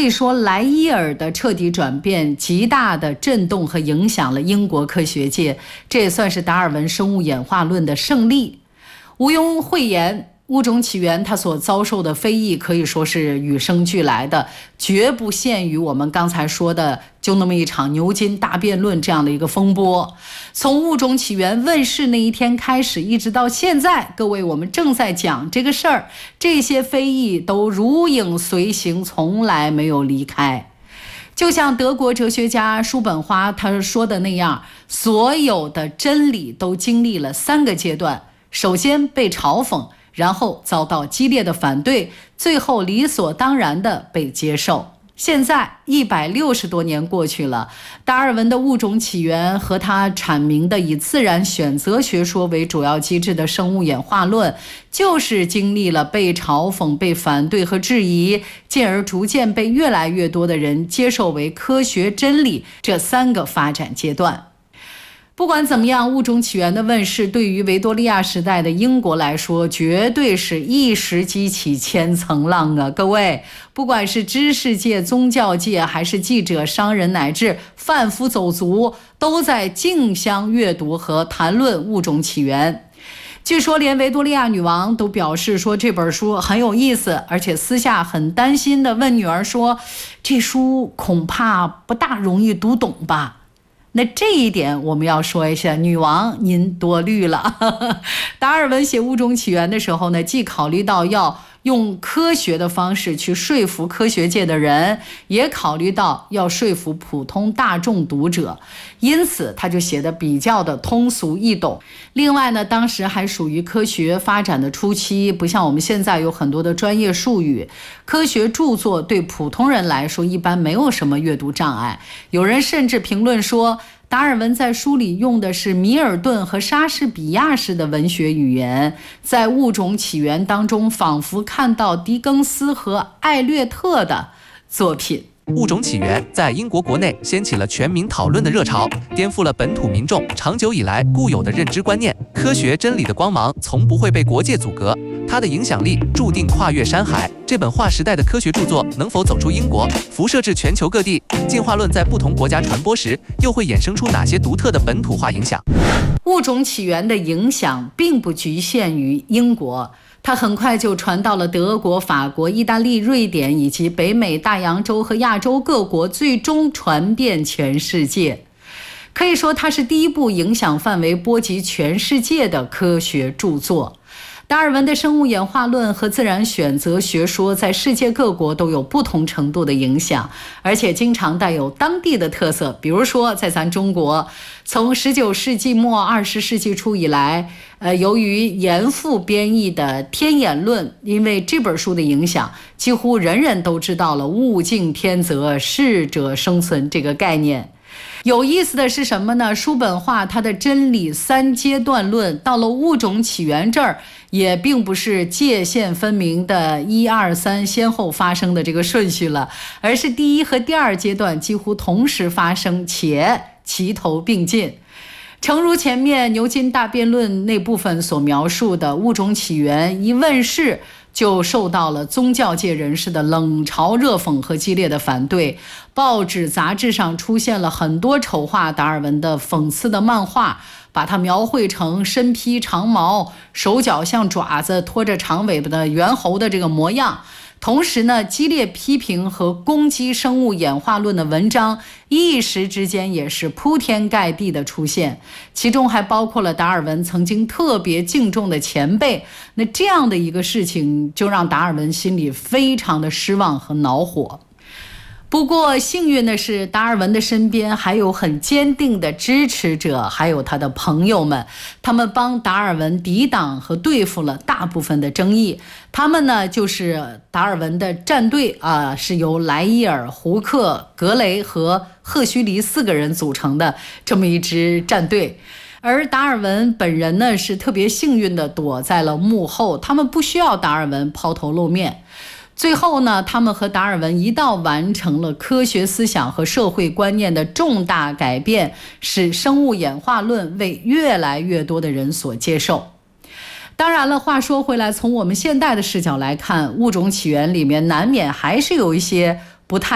以说莱伊尔的彻底转变极大的震动和影响了英国科学界，这也算是达尔文生物演化论的胜利。毋庸讳言，物种起源它所遭受的非议可以说是与生俱来的，绝不限于我们刚才说的就那么一场牛津大辩论这样的一个风波。从物种起源问世那一天开始，一直到现在，各位我们正在讲这个事儿，这些非议都如影随形，从来没有离开。就像德国哲学家叔本华他说的那样，所有的真理都经历了3个阶段，首先被嘲讽，然后遭到激烈的反对，最后理所当然地被接受。现在160多年过去了，达尔文的物种起源和他阐明的以自然选择学说为主要机制的生物演化论，就是经历了被嘲讽、被反对和质疑，进而逐渐被越来越多的人接受为科学真理这3个发展阶段。不管怎么样，物种起源的问世对于维多利亚时代的英国来说，绝对是一石激起千层浪啊！各位，不管是知识界、宗教界，还是记者、商人，乃至贩夫走卒，都在竞相阅读和谈论物种起源。据说连维多利亚女王都表示说这本书很有意思，而且私下很担心地问女儿说，这书恐怕不大容易读懂吧。那这一点我们要说一下，女王您多虑了。达尔文写物种起源的时候呢，既考虑到要用科学的方式去说服科学界的人，也考虑到要说服普通大众读者，因此他就写得比较的通俗易懂。另外呢，当时还属于科学发展的初期，不像我们现在有很多的专业术语，科学著作对普通人来说一般没有什么阅读障碍。有人甚至评论说，达尔文在书里用的是米尔顿和莎士比亚式的文学语言，在物种起源当中仿佛看到狄更斯和艾略特的作品。 物种起源在英国国内掀起了全民讨论的热潮，颠覆了本土民众长久以来固有的认知观念。科学真理的光芒从不会被国界阻隔，它的影响力注定跨越山海。这本划时代的科学著作能否走出英国，辐射至全球各地？进化论在不同国家传播时，又会衍生出哪些独特的本土化影响？ 物种起源的影响并不局限于英国，它很快就传到了德国、法国、意大利、瑞典以及北美、大洋洲和亚洲各国，最终传遍全世界。可以说，它是第一部影响范围波及全世界的科学著作。达尔文的生物演化论和自然选择学说在世界各国都有不同程度的影响，而且经常带有当地的特色。比如说在咱中国，从19世纪末20世纪初以来，由于严复编译的《天演论》，因为这本书的影响，几乎人人都知道了物竞天择、适者生存这个概念。有意思的是什么呢？叔本华他的真理3阶段论到了物种起源这儿，也并不是界限分明的1、2、3先后发生的这个顺序了，而是第1和第2阶段几乎同时发生，且齐头并进。诚如前面牛津大辩论那部分所描述的，物种起源一问世就受到了宗教界人士的冷嘲热讽和激烈的反对，报纸杂志上出现了很多丑化达尔文的讽刺的漫画，把他描绘成身披长毛、手脚像爪子、拖着长尾巴的猿猴的这个模样。同时呢，激烈批评和攻击生物演化论的文章一时之间也是铺天盖地的出现，其中还包括了达尔文曾经特别敬重的前辈。那这样的一个事情就让达尔文心里非常的失望和恼火。不过幸运的是，达尔文的身边还有很坚定的支持者，还有他的朋友们，他们帮达尔文抵挡和对付了大部分的争议。他们呢，就是达尔文的战队是由莱伊尔、胡克、格雷和赫胥黎4个人组成的这么一支战队。而达尔文本人呢，是特别幸运的躲在了幕后，他们不需要达尔文抛头露面。最后呢，他们和达尔文一道完成了科学思想和社会观念的重大改变，使生物演化论为越来越多的人所接受。当然了，话说回来，从我们现代的视角来看，物种起源里面难免还是有一些不太